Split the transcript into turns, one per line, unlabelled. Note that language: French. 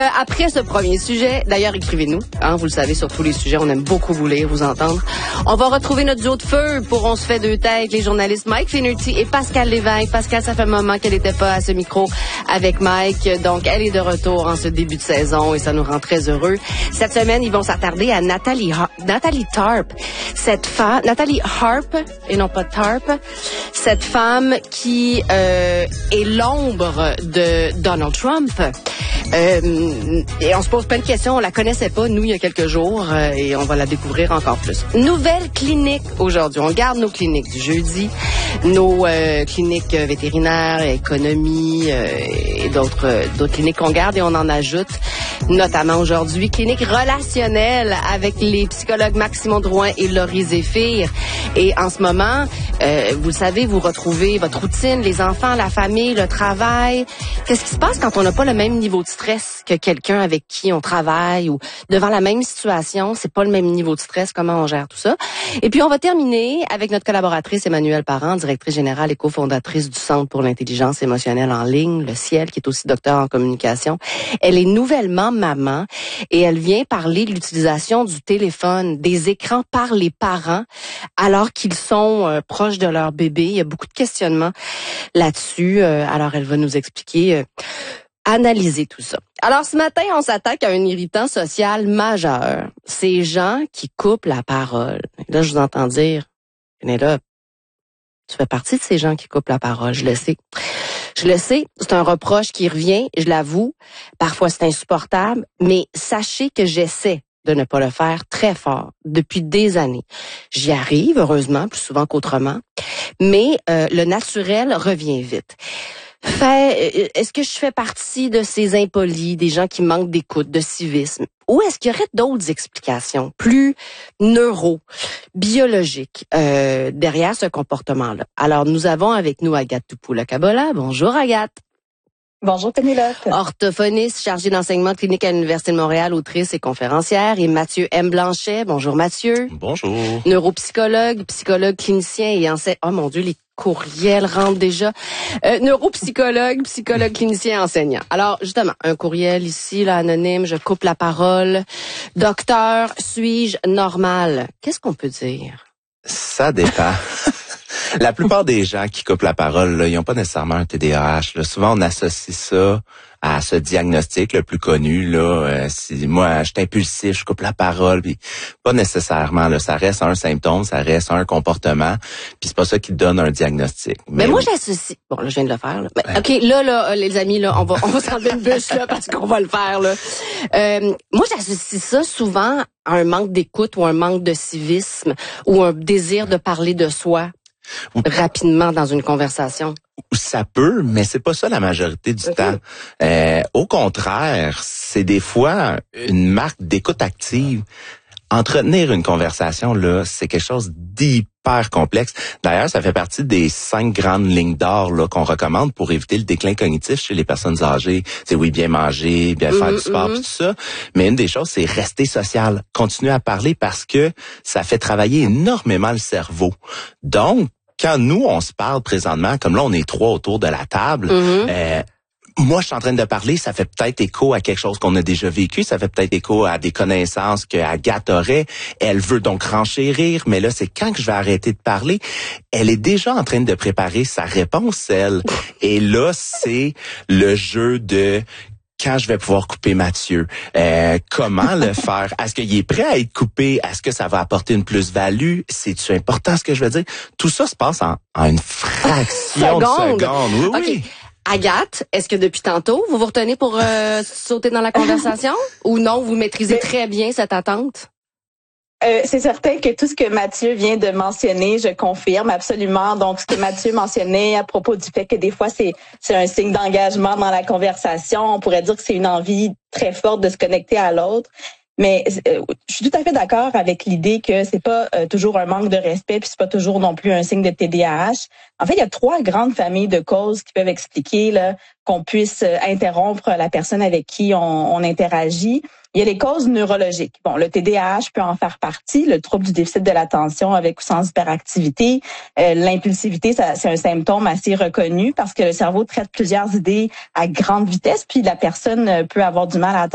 Après ce premier sujet, d'ailleurs, écrivez-nous. Vous le savez, sur tous les sujets, on aime beaucoup vous lire, vous entendre. On va retrouver notre duo de feu pour On se fait deux têtes, les journalistes Mike Finnerty et Pascal Lévesque. Pascal, ça fait un moment qu'elle n'était pas à ce micro avec Mike. Donc, elle est de retour en ce début de saison et ça nous rend très heureux. Cette semaine, ils vont s'attarder à Nathalie Tarp. Nathalie Harp, et non pas Tarp. Cette femme qui est l'ombre de Donald Trump. Et on se pose plein de questions. On la connaissait pas, nous, il y a quelques jours, et on va la découvrir encore plus. Nouvelle clinique aujourd'hui. On garde nos cliniques du jeudi, nos cliniques vétérinaires, économie et d'autres cliniques qu'on garde et on en ajoute. Notamment aujourd'hui, clinique relationnelle avec les psychologues Maximon Drouin et Laurie Zéphir. Et en ce moment, vous le savez, vous retrouvez votre routine, les enfants, la famille, le travail. Qu'est-ce qui se passe quand on n'a pas le même niveau de stress que quelqu'un avec qui on travaille ou devant la même situation, c'est pas le même niveau de stress, comment on gère tout ça. Et puis on va terminer avec notre collaboratrice Emmanuelle Parent, directrice générale et cofondatrice du Centre pour l'intelligence émotionnelle en ligne, le Ciel, qui est aussi docteur en communication. Elle est nouvellement maman et elle vient parler de l'utilisation du téléphone, des écrans par les parents alors qu'ils sont proches de leur bébé. Il y a beaucoup de questionnements là-dessus. Alors elle va nous expliquer analyser tout ça. Alors, ce matin, on s'attaque à un irritant social majeur. Ces gens qui coupent la parole. Là, je vous entends dire, Pénélope, tu fais partie de ces gens qui coupent la parole, je le sais. Je le sais, c'est un reproche qui revient, je l'avoue. Parfois, c'est insupportable, mais sachez que j'essaie de ne pas le faire très fort depuis des années. J'y arrive, heureusement, plus souvent qu'autrement, mais le naturel revient vite. Est-ce que je fais partie de ces impolis, des gens qui manquent d'écoute, de civisme? Ou est-ce qu'il y aurait d'autres explications plus biologiques derrière ce comportement-là? Alors, nous avons avec nous Agathe Tupoula-Kabola. Bonjour Agathe.
Bonjour Pénélope.
Orthophoniste, chargée d'enseignement clinique à l'Université de Montréal, autrice et conférencière. Et Mathieu M. Blanchet. Bonjour Mathieu.
Bonjour.
Neuropsychologue, psychologue clinicien et enseignant. Oh mon Dieu, les courriels rentrent déjà. Neuropsychologue, psychologue clinicien, enseignant. Alors, justement, un courriel ici, là, anonyme, je coupe la parole. Docteur, suis-je normal? Qu'est-ce qu'on peut dire?
Ça dépend. La plupart des gens qui coupent la parole, là, ils n'ont pas nécessairement un TDAH. Là. Souvent, on associe ça à ce diagnostic le plus connu. Là, si moi, je suis impulsif, je coupe la parole, puis pas nécessairement. Là, ça reste un symptôme, ça reste un comportement, puis c'est pas ça qui donne un diagnostic.
Mais moi, j'associe. Bon, là, je viens de le faire. Là. Ben, OK, là, les amis, là, on va s'enlever une bûche là parce qu'on va le faire. Là. Moi, j'associe ça souvent à un manque d'écoute ou un manque de civisme ou un désir de parler de soi. Rapidement dans une conversation.
Ça peut, mais c'est pas ça la majorité du temps. Au contraire, c'est des fois une marque d'écoute active. Entretenir une conversation, là, c'est quelque chose d'hyper complexe. D'ailleurs, ça fait partie des 5 grandes lignes d'or là qu'on recommande pour éviter le déclin cognitif chez les personnes âgées. C'est oui, bien manger, bien faire du sport, tout ça. Mais une des choses, c'est rester social. Continuer à parler parce que ça fait travailler énormément le cerveau. Donc, quand nous, on se parle présentement, comme là, on est 3 autour de la table, moi, je suis en train de parler, ça fait peut-être écho à quelque chose qu'on a déjà vécu, ça fait peut-être écho à des connaissances que Agathe aurait. Elle veut donc renchérir, mais là, c'est quand que je vais arrêter de parler. Elle est déjà en train de préparer sa réponse, elle. Et là, c'est le jeu de... Quand je vais pouvoir couper Mathieu, comment le faire? Est-ce qu'il est prêt à être coupé? Est-ce que ça va apporter une plus-value? C'est-tu important ce que je veux dire? Tout ça se passe en une fraction de seconde. Oui,
okay.
Oui.
Agathe, est-ce que depuis tantôt, vous retenez pour sauter dans la conversation? Ou non, vous maîtrisez très bien cette attente?
C'est certain que tout ce que Mathieu vient de mentionner, je confirme absolument. Donc, ce que Mathieu mentionnait à propos du fait que des fois, c'est un signe d'engagement dans la conversation. On pourrait dire que c'est une envie très forte de se connecter à l'autre. Mais je suis tout à fait d'accord avec l'idée que c'est pas toujours un manque de respect, puis c'est pas toujours non plus un signe de TDAH. En fait, il y a 3 grandes familles de causes qui peuvent expliquer là qu'on puisse interrompre la personne avec qui on interagit. Il y a les causes neurologiques. Bon, le TDAH peut en faire partie, le trouble du déficit de l'attention avec ou sans hyperactivité. L'impulsivité, c'est un symptôme assez reconnu parce que le cerveau traite plusieurs idées à grande vitesse, puis la personne peut avoir du mal à